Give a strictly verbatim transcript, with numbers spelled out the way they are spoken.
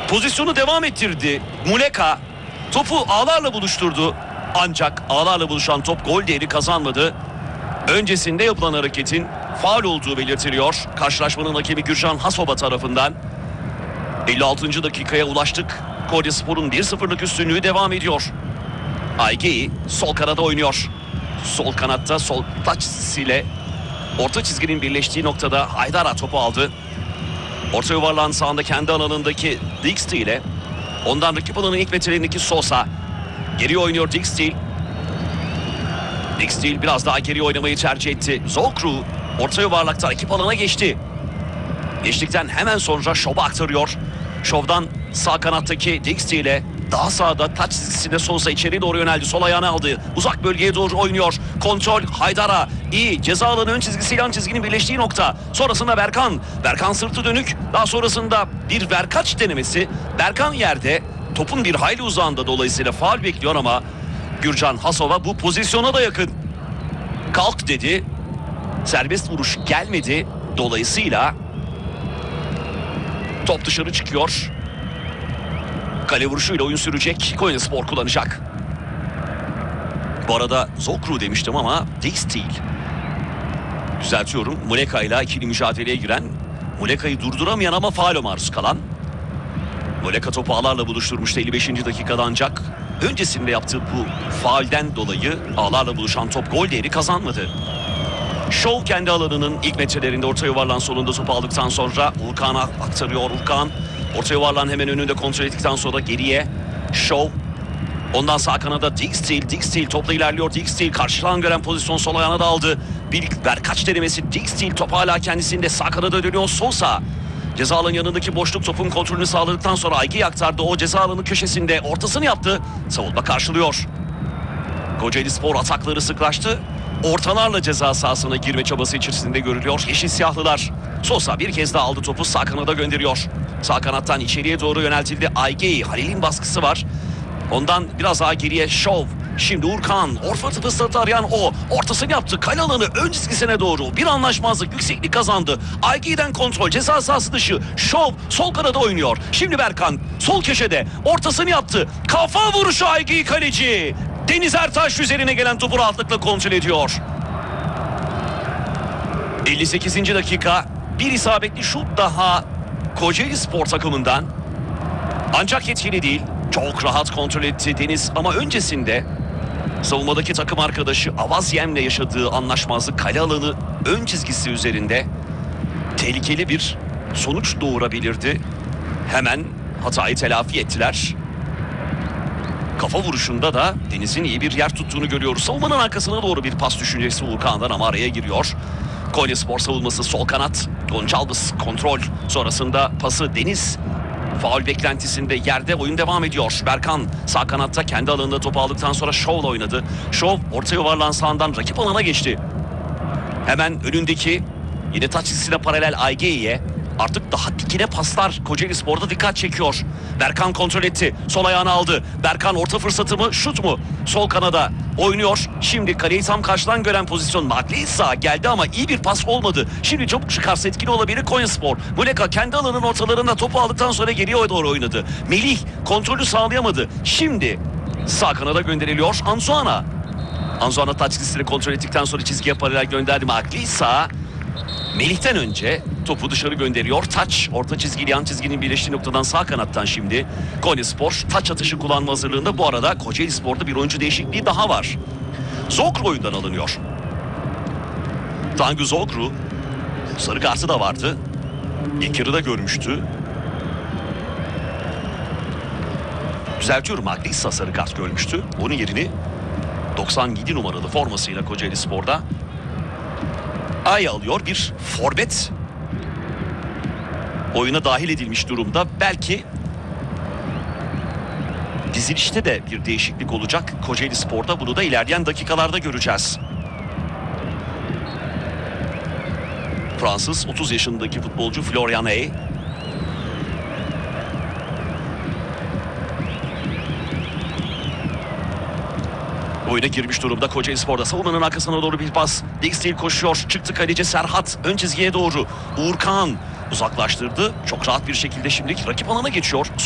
Pozisyonu devam ettirdi. Muleka topu ağlarla buluşturdu. Ancak ağlarla buluşan top gol değeri kazanmadı. Öncesinde yapılan hareketin faul olduğu belirtiliyor. Karşılaşmanın hakemi Gürcan Hasoba tarafından. elli altıncı dakikaya ulaştık. Konyaspor'un bir sıfırlık üstünlüğü devam ediyor. Aygeyi sol kanada oynuyor. Sol kanatta sol taç ile orta çizginin birleştiği noktada Haydara topu aldı. Orta yuvarlağın sağında kendi alanındaki Dijksteel ile ondan rakip alanın ilk metrelerindeki Sosa. Geri oynuyor Dijksteel. Dijksteel biraz daha geri oynamayı tercih etti. Zokru orta yuvarlakta rakip alana geçti. Geçtikten hemen sonra Şov'a aktarıyor. Şov'dan sağ kanattaki Dijksteel'e daha sağda taç çizgisinde Sosa içeri doğru yöneldi. Sol ayağını aldı. Uzak bölgeye doğru oynuyor. Kontrol Haydara. İyi. Ceza alanı ön çizgisiyle yan çizginin birleştiği nokta. Sonrasında Berkan. Berkan sırtı dönük. Daha sonrasında bir verkaç denemesi. Berkan yerde. Topun bir hayli uzağında, dolayısıyla faul bekliyor ama Gürcan Hasova bu pozisyona da yakın. Kalk dedi. Serbest vuruş gelmedi. Dolayısıyla top dışarı çıkıyor. Kale vuruşuyla oyun sürecek. Konyaspor kullanacak. Bu arada Zokru demiştim ama Dijksteel. Düzeltiyorum. Muleka ile ikili mücadeleye giren, Muleka'yı durduramayan ama faule maruz kalan. Muleka topu ağlarla buluşturmuştu elli beşinci dakikada ancak öncesinde yaptığı bu faulden dolayı ağlarla buluşan top gol değeri kazanmadı. Şov kendi alanının ilk metrelerinde orta yuvarlağın solunda topu aldıktan sonra Urkan'a aktarıyor. Urkan orta yuvarlağın hemen önünde kontrol ettikten sonra geriye Şov. Ondan sağ kanada Dijksteel. Dijksteel topla ilerliyor. Dijksteel karşılan gören pozisyon sol ayağına da aldı. Bir berkaç denemesi. Dijksteel top hala kendisinde. Sağ kanada dönüyor Sosa. Ceza alanı yanındaki boşluk topun kontrolünü sağladıktan sonra Ayge'yi aktardı. O ceza alanı köşesinde ortasını yaptı. Savunma karşılıyor. Kocaelispor atakları sıklaştı. Ortalarla ceza sahasına girme çabası içerisinde görülüyor yeşil siyahlılar. Sosa bir kez daha aldı topu, sağ kanada gönderiyor. Sağ kanattan içeriye doğru yöneltildi. Aygeyi, Halil'in baskısı var. Ondan biraz daha geriye Şov. Şimdi Urkan, orta fırsatı arayan o. Ortasını yaptı. Kale alanı ön çizgisine doğru. Bir anlaşmazlık, yükseklik kazandı. Aygeyi'den kontrol, ceza sahası dışı. Şov sol kanada oynuyor. Şimdi Berkan sol köşede. Ortasını yaptı. Kafa vuruşu Aygeyi kaleci. Deniz Ertaş üzerine gelen topu rahatlıkla kontrol ediyor. elli sekizinci dakika. Bir isabetli şut daha Kocaelispor takımından. Ancak yetkili değil. Çok rahat kontrol etti Deniz ama öncesinde savunmadaki takım arkadaşı Avazyem'le yaşadığı anlaşmazlık kale alanı ön çizgisi üzerinde tehlikeli bir sonuç doğurabilirdi. Hemen hatayı telafi ettiler. Kafa vuruşunda da Deniz'in iyi bir yer tuttuğunu görüyoruz. Savunmanın arkasına doğru bir pas düşüncesi Urkan'dan ama araya giriyor. Konyaspor savunması sol kanat. Gonçalves kontrol sonrasında pası Deniz. Faul beklentisinde yerde oyun devam ediyor. Berkan sağ kanatta kendi alanında topu aldıktan sonra Şov'la oynadı. Şov orta yuvarlağın sağından rakip alana geçti. Hemen önündeki yine taç çizgisine paralel Aygeyi'ye artık daha dikine paslar Kocaelispor'da dikkat çekiyor. Berkan kontrol etti. Sol ayağını aldı. Berkan orta fırsatı mı? Şut mu? Sol kanada oynuyor. Şimdi kaleyi tam karşıdan gören pozisyon. Maglisa geldi ama iyi bir pas olmadı. Şimdi çabuk çıkarsa etkili olabilir Konyaspor. Muleka kendi alanın ortalarında topu aldıktan sonra geriye doğru oynadı. Melih kontrolü sağlayamadı. Şimdi sağ kanada gönderiliyor Anzuana. Anzuana taç çizgisini kontrol ettikten sonra çizgiye paralel gönderdi. Maglisa Melih'ten önce topu dışarı gönderiyor. Taç orta çizgiyle yan çizginin birleştiği noktadan sağ kanattan şimdi Konyaspor taç atışı kullanma hazırlığında. Bu arada Kocaelispor'da bir oyuncu değişikliği daha var. Zokru oyundan alınıyor. Tanju Zokru sarı kartı da vardı. İlk yarıda görmüştü. Düzeltiyorum, Maglisa sarı kart görmüştü. Onun yerini doksan yedi numaralı formasıyla Kocaelispor'da Ay alıyor, bir forvet oyuna dahil edilmiş durumda. Belki dizilişte de bir değişiklik olacak Kocaelispor'da, bunu da ilerleyen dakikalarda göreceğiz. Fransız otuz yaşındaki futbolcu Florian Ay. Oyuna girmiş durumda Kocaelispor'da. Savunmanın arkasına doğru bir pas. Dijksteel koşuyor. Çıktı kaleci Serhat. Ön çizgiye doğru. Urkan uzaklaştırdı. Çok rahat bir şekilde şimdi rakip alana geçiyor.